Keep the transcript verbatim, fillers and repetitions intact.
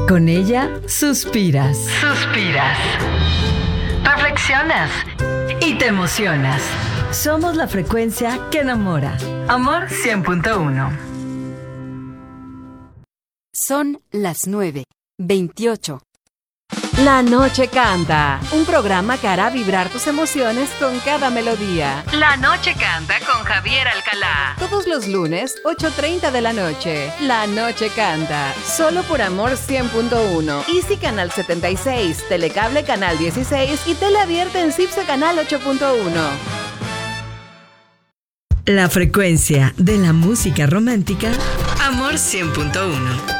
Con ella suspiras. Suspiras. Reflexionas. Y te emocionas. Somos la frecuencia que enamora. Amor cien punto uno. Son las nueve, veintiocho. La Noche Canta, un programa que hará vibrar tus emociones con cada melodía. La Noche Canta con Javier Alcalá. Todos los lunes, ocho treinta de la noche. La Noche Canta, solo por Amor cien punto uno. Easy Canal setenta y seis, Telecable Canal dieciséis y Tele Abierta en Cipse Canal ocho punto uno. La frecuencia de la música romántica. Amor cien punto uno.